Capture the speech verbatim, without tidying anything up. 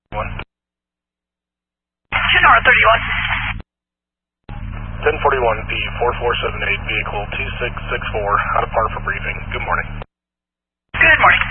two North thirty-one. ten forty-one P, four four seven eight, vehicle two six six four, out of par for briefing. Good morning. Good morning.